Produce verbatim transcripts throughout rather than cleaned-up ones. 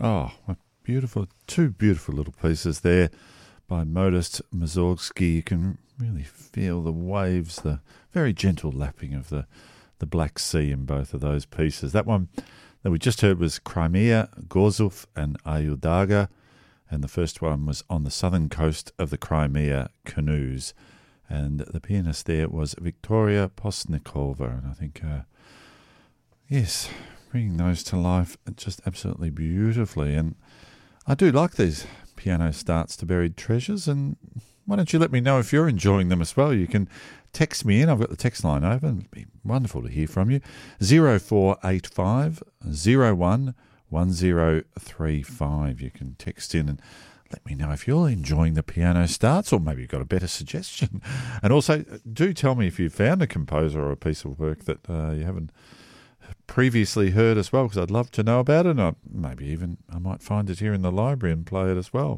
Oh, what beautiful, two beautiful little pieces there by Modest Mussorgsky. You can really feel the waves, the very gentle lapping of the, the Black Sea in both of those pieces. That one that we just heard was Crimea, Gorzów and Ayudaga, and the first one was On the Southern Coast of the Crimea Canoes. And the pianist there was Victoria Postnikova, and I think, uh, yes, bringing those to life just absolutely beautifully. And I do like these piano starts to Buried Treasures, and why don't you let me know if you're enjoying them as well? You can text me in. I've got the text line open. It'd be wonderful to hear from you. zero four eight five zero one one zero three five. You can text in and let me know if you're enjoying the piano starts, or maybe you've got a better suggestion. And also, do tell me if you've found a composer or a piece of work that uh, you haven't previously heard as well, because I'd love to know about it. And I, maybe even I might find it here in the library and play it as well.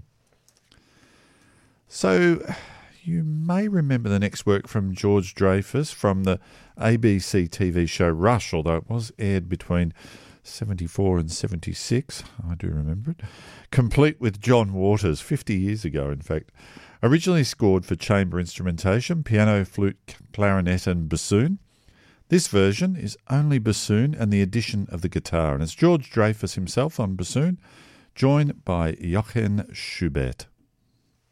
So you may remember the next work from George Dreyfus from the A B C T V show Rush, although it was aired between seventy-four and seventy-six. I do remember it. Complete with John Waters, fifty years ago, in fact. Originally scored for chamber instrumentation, piano, flute, clarinet and bassoon. This version is only bassoon and the addition of the guitar, and it's George Dreyfus himself on bassoon, joined by Johann Schubert.